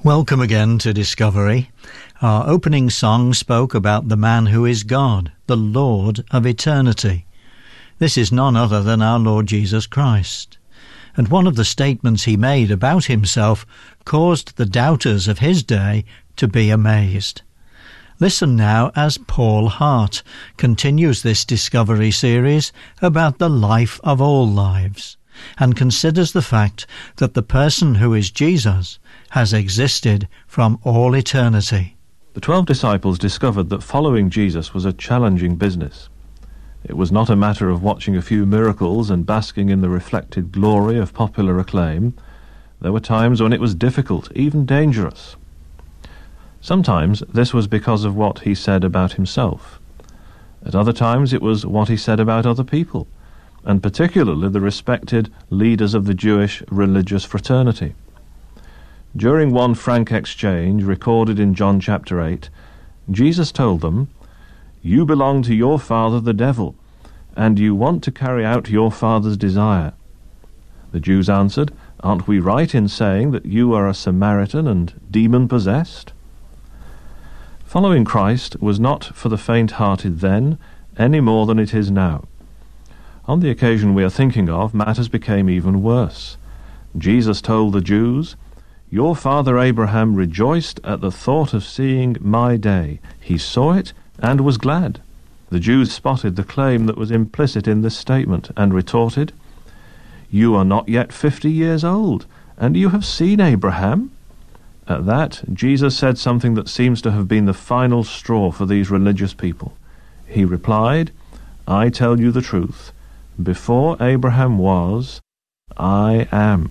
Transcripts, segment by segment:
Welcome again to Discovery. Our opening song spoke about the man who is God, the Lord of eternity. This is none other than our Lord Jesus Christ. And one of the statements he made about himself caused the doubters of his day to be amazed. Listen now as Paul Hart continues this Discovery series about the life of all lives, and considers the fact that the person who is Jesus has existed from all eternity. The 12 disciples discovered that following Jesus was a challenging business. It was not a matter of watching a few miracles and basking in the reflected glory of popular acclaim. There were times when it was difficult, even dangerous. Sometimes this was because of what he said about himself. At other times it was what he said about other people, and particularly the respected leaders of the Jewish religious fraternity. During one frank exchange recorded in John chapter 8, Jesus told them, "You belong to your father the devil, and you want to carry out your father's desire." The Jews answered, "Aren't we right in saying that you are a Samaritan and demon-possessed?" Following Christ was not for the faint-hearted then, any more than it is now. On the occasion we are thinking of, matters became even worse. Jesus told the Jews, "Your father Abraham rejoiced at the thought of seeing my day. He saw it and was glad." The Jews spotted the claim that was implicit in this statement and retorted, "You are not yet 50 years old, and you have seen Abraham?" At that, Jesus said something that seems to have been the final straw for these religious people. He replied, "I tell you the truth. Before Abraham was, I am."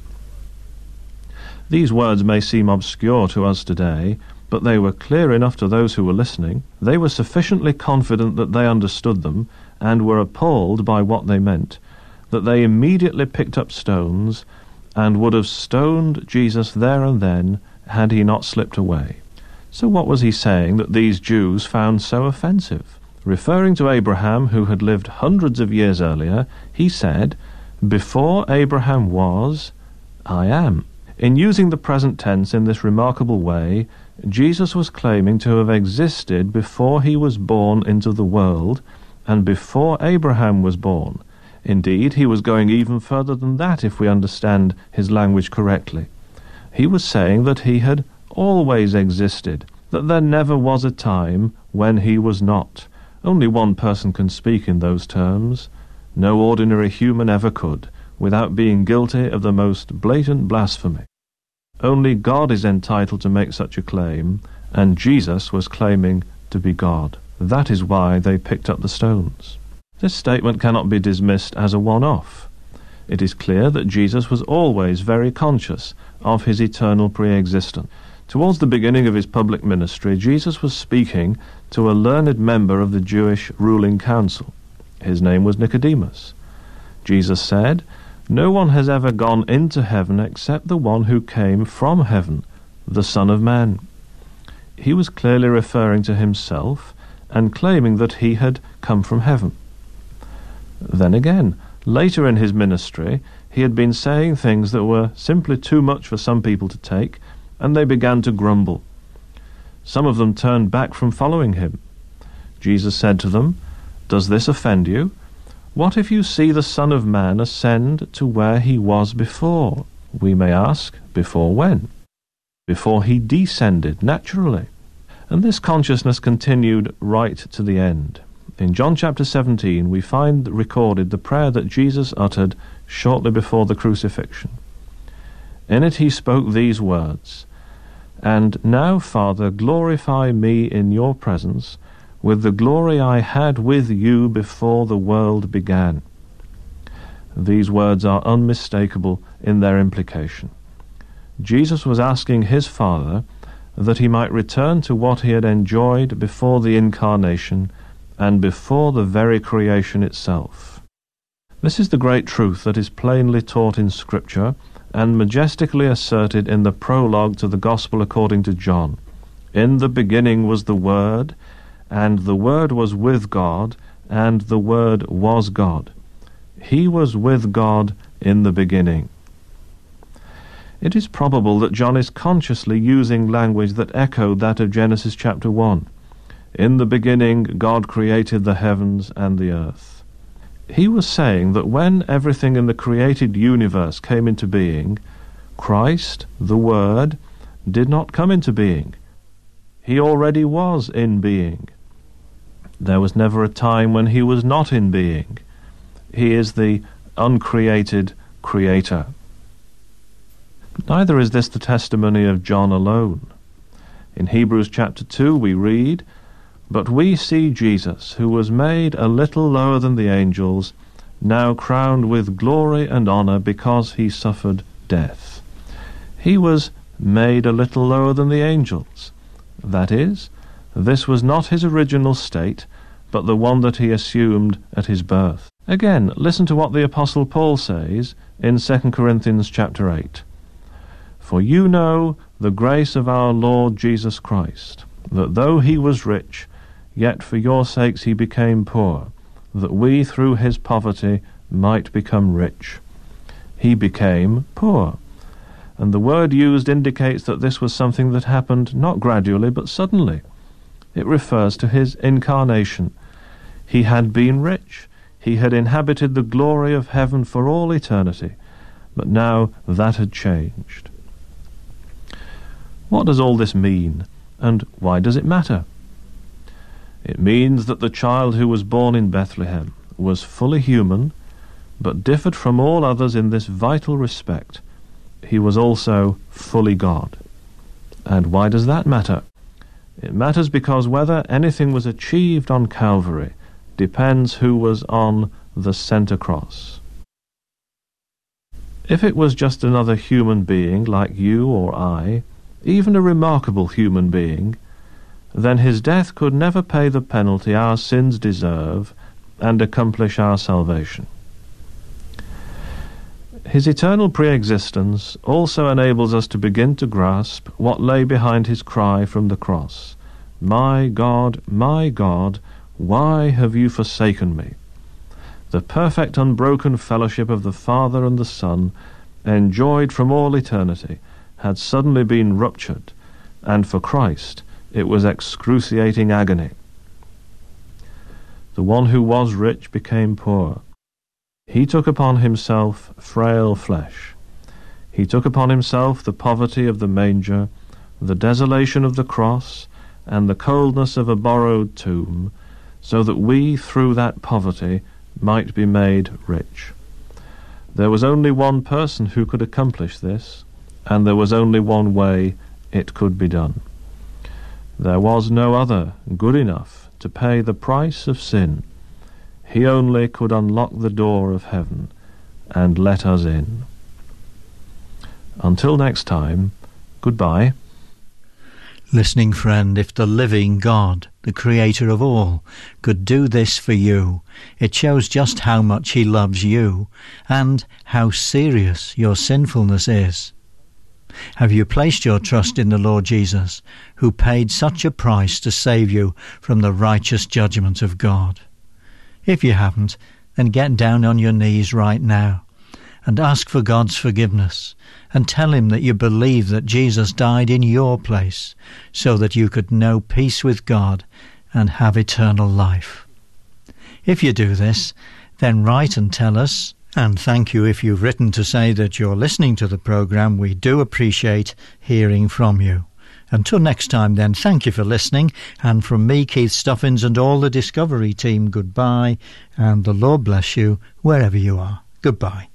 These words may seem obscure to us today, but they were clear enough to those who were listening. They were sufficiently confident that they understood them, and were appalled by what they meant, that they immediately picked up stones, and would have stoned Jesus there and then, had he not slipped away. So what was he saying that these Jews found so offensive? Referring to Abraham, who had lived hundreds of years earlier, he said, "Before Abraham was, I am." In using the present tense in this remarkable way, Jesus was claiming to have existed before he was born into the world, and before Abraham was born. Indeed, he was going even further than that if we understand his language correctly. He was saying that he had always existed, that there never was a time when he was not. Only one person can speak in those terms. No ordinary human ever could, without being guilty of the most blatant blasphemy. Only God is entitled to make such a claim, and Jesus was claiming to be God. That is why they picked up the stones. This statement cannot be dismissed as a one-off. It is clear that Jesus was always very conscious of his eternal pre-existence. Towards the beginning of his public ministry, Jesus was speaking to a learned member of the Jewish ruling council. His name was Nicodemus. Jesus said, "No one has ever gone into heaven except the one who came from heaven, the Son of Man." He was clearly referring to himself and claiming that he had come from heaven. Then again, later in his ministry, he had been saying things that were simply too much for some people to take, and they began to grumble. Some of them turned back from following him. Jesus said to them, "Does this offend you? What if you see the Son of Man ascend to where he was before?" We may ask, before when? Before he descended, naturally. And this consciousness continued right to the end. In John chapter 17, we find recorded the prayer that Jesus uttered shortly before the crucifixion. In it he spoke these words, "And now, Father, glorify me in your presence with the glory I had with you before the world began." These words are unmistakable in their implication. Jesus was asking his Father that he might return to what he had enjoyed before the incarnation and before the very creation itself. This is the great truth that is plainly taught in Scripture and majestically asserted in the prologue to the Gospel according to John. "In the beginning was the Word, and the Word was with God, and the Word was God. He was with God in the beginning." It is probable that John is consciously using language that echoed that of Genesis chapter 1. In the beginning, God created the heavens and the earth. He was saying that when everything in the created universe came into being, Christ, the Word, did not come into being. He already was in being. There was never a time when he was not in being. He is the uncreated Creator. Neither is this the testimony of John alone. In Hebrews chapter 2 we read, "But we see Jesus, who was made a little lower than the angels, now crowned with glory and honor because he suffered death." He was made a little lower than the angels. That is, this was not his original state, but the one that he assumed at his birth. Again, listen to what the Apostle Paul says in 2 Corinthians chapter 8. "For you know the grace of our Lord Jesus Christ, that though he was rich, yet for your sakes he became poor, that we through his poverty might become rich." He became poor. And the word used indicates that this was something that happened not gradually but suddenly. It refers to his incarnation. He had been rich. He had inhabited the glory of heaven for all eternity. But now that had changed. What does all this mean, and why does it matter? It means that the child who was born in Bethlehem was fully human, but differed from all others in this vital respect. He was also fully God. And why does that matter? It matters because whether anything was achieved on Calvary depends who was on the center cross. If it was just another human being like you or I, even a remarkable human being, then his death could never pay the penalty our sins deserve and accomplish our salvation. His eternal pre-existence also enables us to begin to grasp what lay behind his cry from the cross, my God, why have you forsaken me?" The perfect unbroken fellowship of the Father and the Son, enjoyed from all eternity, had suddenly been ruptured, and for Christ it was excruciating agony. The one who was rich became poor. He took upon himself frail flesh. He took upon himself the poverty of the manger, the desolation of the cross, and the coldness of a borrowed tomb, so that we, through that poverty, might be made rich. There was only one person who could accomplish this, and there was only one way it could be done. There was no other good enough to pay the price of sin. He only could unlock the door of heaven and let us in. Until next time, goodbye. Listening friend, if the living God, the Creator of all, could do this for you, it shows just how much he loves you and how serious your sinfulness is. Have you placed your trust in the Lord Jesus, who paid such a price to save you from the righteous judgment of God? If you haven't, then get down on your knees right now and ask for God's forgiveness, and tell him that you believe that Jesus died in your place so that you could know peace with God and have eternal life. If you do this, then write and tell us, and thank you if you've written to say that you're listening to the programme. We do appreciate hearing from you. Until next time then, thank you for listening, and from me, Keith Stuffins, and all the Discovery team, goodbye, and the Lord bless you wherever you are. Goodbye.